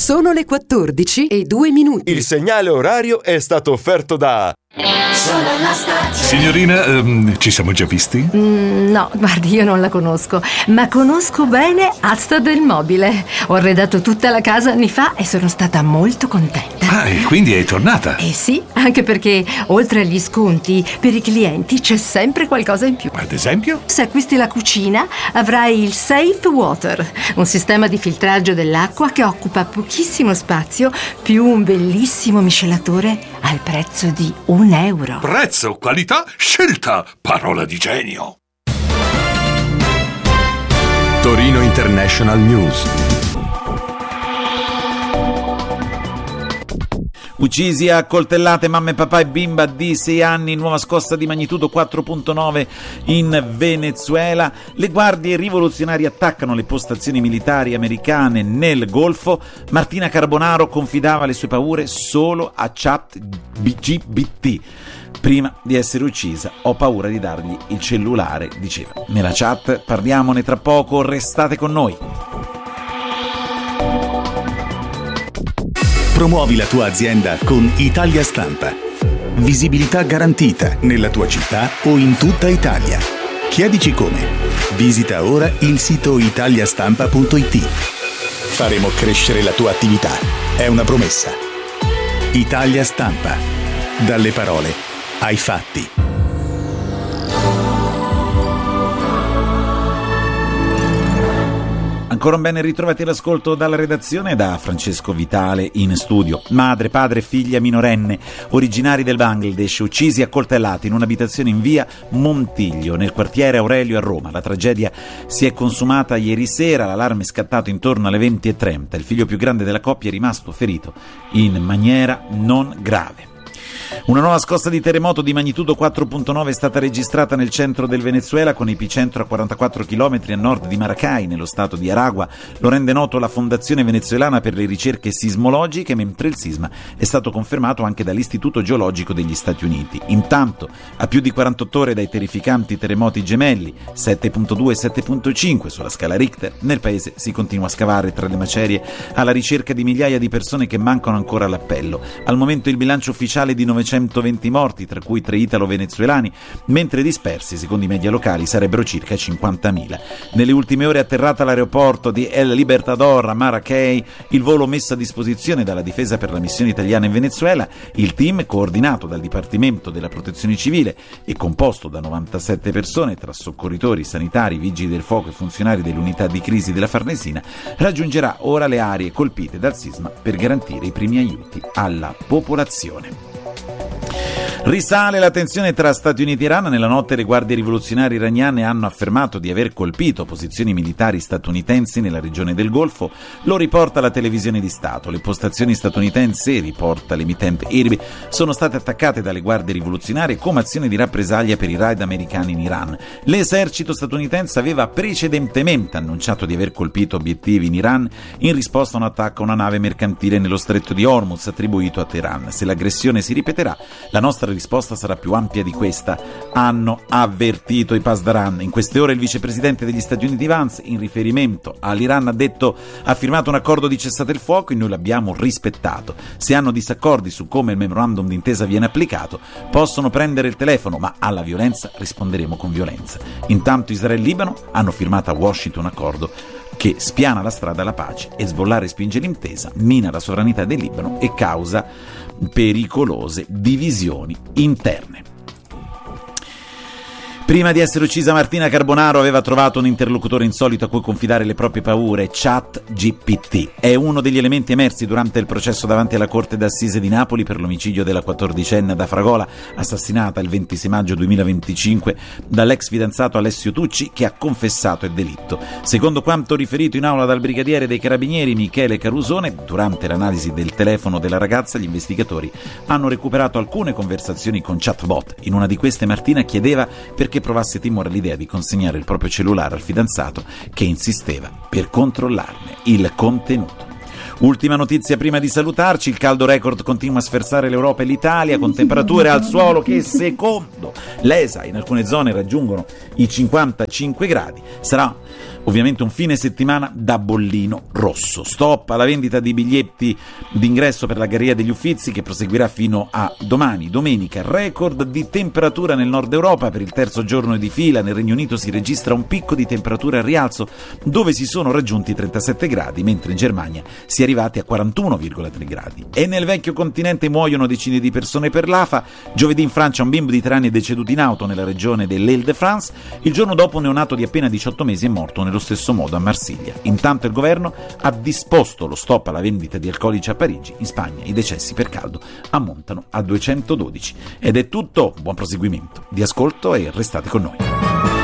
Sono le 14:02. Il segnale orario è stato offerto da... Solo la stazione. Signorina, ci siamo già visti? No, guardi, io non la conosco, ma conosco bene Asta del Mobile. Ho arredato tutta la casa anni fa e sono stata molto contenta. Ah, e quindi è tornata? Eh sì, anche perché oltre agli sconti per i clienti c'è sempre qualcosa in più. Ad esempio? Se acquisti la cucina avrai il Safe Water, un sistema di filtraggio dell'acqua che occupa pochissimo spazio, più un bellissimo miscelatore al prezzo di €1. Prezzo, qualità, scelta, parola di genio. Torino International News. Uccisi a coltellate mamma e papà e bimba di 6 anni, nuova scossa di magnitudo 4.9 in Venezuela. Le guardie rivoluzionarie attaccano le postazioni militari americane nel Golfo. Martina Carbonaro confidava le sue paure solo a ChatGPT. Prima di essere uccisa ho paura di dargli il cellulare, diceva. Nella chat parliamone tra poco, restate con noi. Promuovi la tua azienda con Italia Stampa. Visibilità garantita nella tua città o in tutta Italia. Chiedici come. Visita ora il sito italiastampa.it. Faremo crescere la tua attività. È una promessa. Italia Stampa. Dalle parole ai fatti. Ancora un bene ritrovati all'ascolto dalla redazione, da Francesco Vitale in studio. Madre, padre e figlia minorenne, originari del Bangladesh, uccisi a coltellate in un'abitazione in via Montiglio, nel quartiere Aurelio a Roma. La tragedia si è consumata ieri sera, l'allarme è scattato intorno alle 20:30. Il figlio più grande della coppia è rimasto ferito in maniera non grave. Una nuova scossa di terremoto di magnitudo 4.9 è stata registrata nel centro del Venezuela, con epicentro a 44 km a nord di Maracay, nello stato di Aragua. Lo rende noto la Fondazione Venezuelana per le ricerche sismologiche, mentre il sisma è stato confermato anche dall'Istituto Geologico degli Stati Uniti. Intanto, a più di 48 ore dai terrificanti terremoti gemelli 7.2 e 7.5 sulla scala Richter, nel paese si continua a scavare tra le macerie alla ricerca di migliaia di persone che mancano ancora all'appello. Al momento il bilancio ufficiale è di 920 morti, tra cui 3 italo-venezuelani, mentre dispersi, secondo i media locali, sarebbero circa 50.000. Nelle ultime ore è atterrata all'aeroporto di El Libertador a Maracay il volo messo a disposizione dalla difesa per la missione italiana in Venezuela. Il team, coordinato dal Dipartimento della Protezione Civile e composto da 97 persone, tra soccorritori, sanitari, vigili del fuoco e funzionari dell'unità di crisi della Farnesina, raggiungerà ora le aree colpite dal sisma per garantire i primi aiuti alla popolazione. Risale la tensione tra Stati Uniti e Iran. Nella notte le guardie rivoluzionarie iraniane hanno affermato di aver colpito posizioni militari statunitensi nella regione del Golfo. Lo riporta la televisione di Stato. Le postazioni statunitensi, riporta l'emittente IRIB, sono state attaccate dalle guardie rivoluzionarie come azione di rappresaglia per i raid americani in Iran. L'esercito statunitense aveva precedentemente annunciato di aver colpito obiettivi in Iran in risposta a un attacco a una nave mercantile nello stretto di Hormuz attribuito a Teheran. Se l'aggressione si ripeterà, la nostra risposta sarà più ampia di questa, hanno avvertito i Pasdaran. In queste ore il vicepresidente degli Stati Uniti Vance, in riferimento all'Iran, ha firmato un accordo di cessate il fuoco e noi l'abbiamo rispettato. Se hanno disaccordi su come il memorandum d'intesa viene applicato, possono prendere il telefono, ma alla violenza risponderemo con violenza. Intanto Israele e Libano hanno firmato a Washington un accordo che spiana la strada alla pace. Hezbollah respinge l'intesa, mina la sovranità del Libano e causa pericolose divisioni interne. Prima di essere uccisa Martina Carbonaro aveva trovato un interlocutore insolito a cui confidare le proprie paure, ChatGPT. È uno degli elementi emersi durante il processo davanti alla Corte d'Assise di Napoli per l'omicidio della 14enne da Fragola, assassinata il 26 maggio 2025 dall'ex fidanzato Alessio Tucci, che ha confessato il delitto. Secondo quanto riferito in aula dal brigadiere dei Carabinieri Michele Carusone, durante l'analisi del telefono della ragazza, gli investigatori hanno recuperato alcune conversazioni con chatbot. In una di queste Martina chiedeva perché provasse timore all'idea di consegnare il proprio cellulare al fidanzato, che insisteva per controllarne il contenuto. Ultima notizia prima di salutarci: il caldo record continua a sferzare l'Europa e l'Italia, con temperature al suolo che secondo l'ESA in alcune zone raggiungono i 55 gradi. Sarà Ovviamente un fine settimana da bollino rosso. Stop alla vendita di biglietti d'ingresso per la Galleria degli Uffizi, che proseguirà fino a domani, domenica. Record di temperatura nel nord Europa per il terzo giorno di fila. Nel Regno Unito si registra un picco di temperatura al rialzo, dove si sono raggiunti 37 gradi, mentre in Germania si è arrivati a 41,3 gradi. E nel vecchio continente muoiono decine di persone per l'AFA. Giovedì in Francia un bimbo di 3 anni è deceduto in auto nella regione dell'Île-de-France. Il giorno dopo un neonato di appena 18 mesi è morto nello stesso modo a Marsiglia. Intanto il governo ha disposto lo stop alla vendita di alcolici a Parigi. In Spagna i decessi per caldo ammontano a 212. Ed è tutto, buon proseguimento di ascolto e restate con noi.